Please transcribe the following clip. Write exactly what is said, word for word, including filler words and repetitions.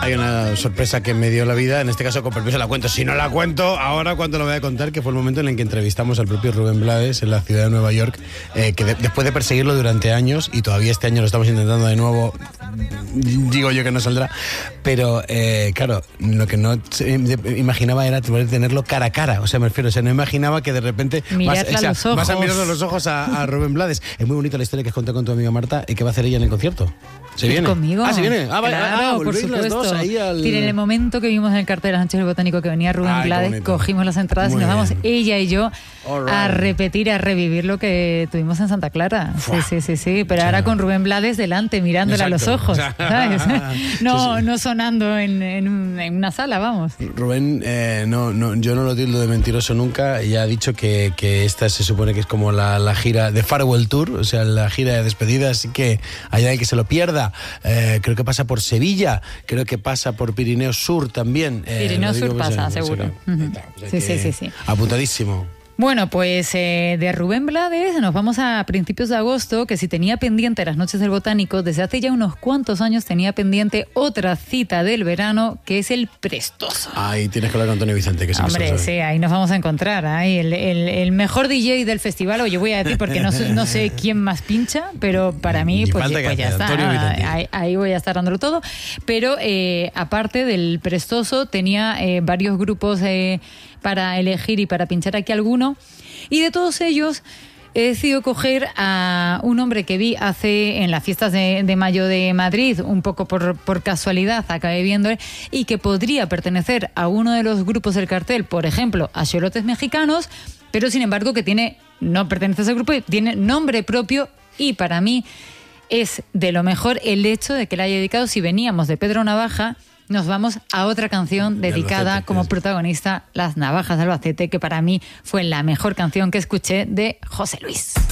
Hay una sorpresa que me dio la vida, en este caso con permiso la cuento. Si no la cuento, ahora cuando lo voy a contar, que fue el momento en el que entrevistamos al propio Rubén Blades en la ciudad de Nueva York, eh, que de, después de perseguirlo durante años, y todavía este año lo estamos intentando de nuevo, digo yo que no saldrá, pero eh, claro, lo que no imaginaba era poder tenerlo cara a cara, o sea, me refiero, o sea, no imaginaba que de repente vas, o sea, los ojos. vas a mirarle los ojos a, a Rubén Blades. Es muy bonita la historia que has contado con tu amiga Marta y que va a hacer ella en el concierto. ¿Se viene? ¿Conmigo? Ah, ¿se viene? Ah, vale, claro, ah, por supuesto. Las dos ahí al... En el momento que vimos en el cartel de las noches del Botánico que venía Rubén Ay, Blades, cogimos las entradas muy y nos vamos, ella y yo, right. a repetir, a revivir lo que tuvimos en Santa Clara. Fua. Sí, sí, sí, sí. Pero ahora con Rubén Blades delante, mirándole Exacto. a los ojos. ¿Sabes? No, sí, sí. no sonando en, en, en una sala, vamos. Rubén, eh, no, no, yo no lo tildo de mentiroso nunca. Ya ha dicho que, que esta se supone que es como la, la gira de Farewell Tour, o sea, la gira de despedida, así que allá hay que se lo pierda. Eh, creo que pasa por Sevilla, creo que pasa por Pirineo Sur también. Eh, Pirineo Sur pasa, pues, seguro. Uh-huh. O sea, sí, sí, sí, sí. Apuntadísimo. Bueno, pues eh, de Rubén Blades nos vamos a principios de agosto, que si tenía pendiente las noches del Botánico, desde hace ya unos cuantos años tenía pendiente otra cita del verano, que es el Prestoso. Ahí tienes que hablar con Antonio Vicente, que sí. Hombre, sí, ahí nos vamos a encontrar. Ahí el, el, el mejor D J del festival, oye, voy a decir porque no, no sé quién más pincha, pero para mí, pues, pues ya, ya está. Ahí, ahí voy a estar dándolo todo. Pero eh, aparte del Prestoso, tenía eh, varios grupos eh, para elegir y para pinchar aquí alguno. Y de todos ellos he decidido coger a un hombre que vi hace en las fiestas de, de mayo de Madrid, un poco por, por casualidad acabé viéndole, y que podría pertenecer a uno de los grupos del cartel, por ejemplo, a Xolotes Mexicanos, pero sin embargo que tiene, no pertenece a ese grupo, tiene nombre propio, y para mí es de lo mejor el hecho de que le haya dedicado, si veníamos de Pedro Navaja, nos vamos a otra canción dedicada Albacete, como protagonista, Las Navajas de Albacete, que para mí fue la mejor canción que escuché de José Luis.